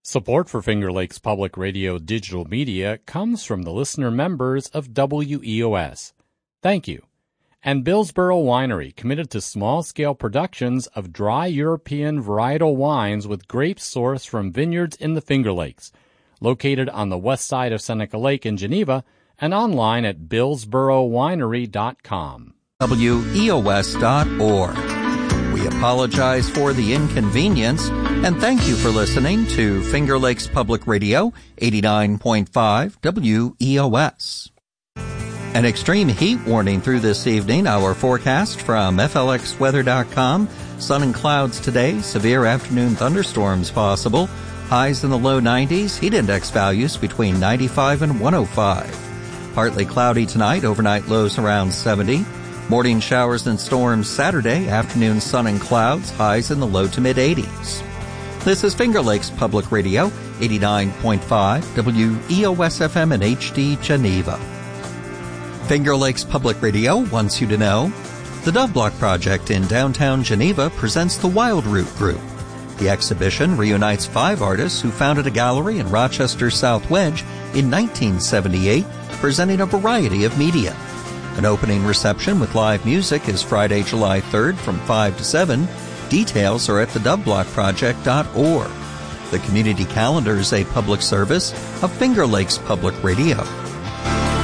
Support for Finger Lakes Public Radio digital media comes from the listener members of WEOS. Thank you. And Billsboro Winery, committed to small-scale productions of dry European varietal wines with grapes sourced from vineyards in the Finger Lakes, located on the west side of Seneca Lake in Geneva, and online at billsborowinery.com. WEOS.org. We apologize for the inconvenience, and thank you for listening to Finger Lakes Public Radio, 89.5 WEOS. An extreme heat warning through this evening. Our forecast from FLXweather.com. Sun and clouds today. Severe afternoon thunderstorms possible. Highs in the low 90s. Heat index values between 95 and 105. Partly cloudy tonight. Overnight lows around 70. Morning showers and storms Saturday. Afternoon sun and clouds. Highs in the low to mid 80s. This is Finger Lakes Public Radio, 89.5 WEOS FM and HD Geneva. Finger Lakes Public Radio wants you to know the Dove Block Project in downtown Geneva presents the Wild Root Group. The exhibition reunites 5 artists who founded a gallery in Rochester South Wedge in 1978, presenting a variety of media. An opening reception with live music is Friday, July 3rd from 5 to 7. Details are at thedoveblockproject.org. The community calendar is a public service of Finger Lakes Public Radio.